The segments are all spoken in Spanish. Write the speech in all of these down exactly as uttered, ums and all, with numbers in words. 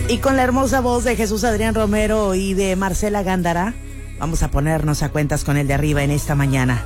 Y con la hermosa voz de Jesús Adrián Romero y de Marcela Gándara, vamos a ponernos a cuentas con el de arriba en esta mañana.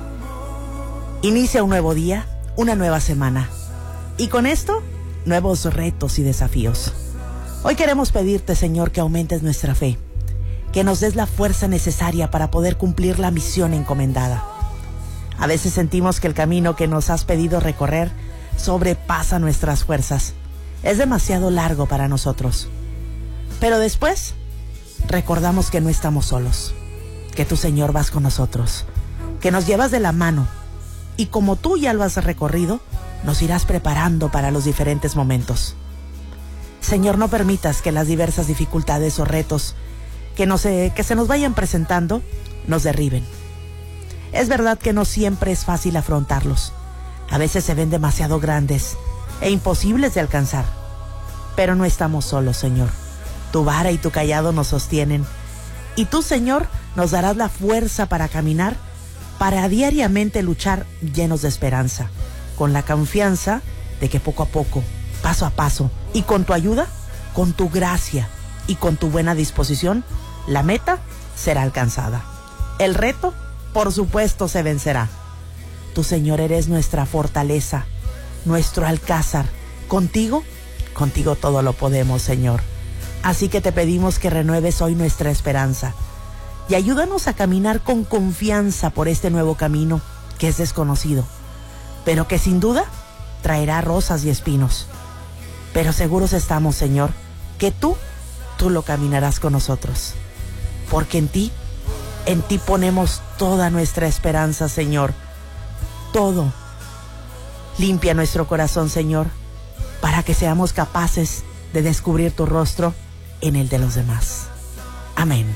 Inicia un nuevo día, una nueva semana. Y con esto, nuevos retos y desafíos. Hoy queremos pedirte, Señor, que aumentes nuestra fe, que nos des la fuerza necesaria para poder cumplir la misión encomendada. A veces sentimos que el camino que nos has pedido recorrer sobrepasa nuestras fuerzas. Es demasiado largo para nosotros. Pero después, recordamos que no estamos solos, que tu Señor vas con nosotros, que nos llevas de la mano, y como tú ya lo has recorrido, nos irás preparando para los diferentes momentos. Señor, no permitas que las diversas dificultades o retos que, nos, eh, que se nos vayan presentando nos derriben. Es verdad que no siempre es fácil afrontarlos. A veces se ven demasiado grandes e imposibles de alcanzar. Pero no estamos solos, Señor. Tu vara y tu cayado nos sostienen. Y tú, Señor, nos darás la fuerza para caminar, para diariamente luchar llenos de esperanza, con la confianza de que poco a poco, paso a paso, y con tu ayuda, con tu gracia y con tu buena disposición, la meta será alcanzada. El reto, por supuesto, se vencerá. Tú, Señor, eres nuestra fortaleza, nuestro alcázar. Contigo, contigo todo lo podemos, Señor. Así que te pedimos que renueves hoy nuestra esperanza y ayúdanos a caminar con confianza por este nuevo camino que es desconocido, pero que sin duda traerá rosas y espinos. Pero seguros estamos, Señor, que tú, tú lo caminarás con nosotros. Porque en ti, en ti ponemos toda nuestra esperanza, Señor. Todo. Limpia nuestro corazón, Señor, para que seamos capaces de descubrir tu rostro en el de los demás. Amén.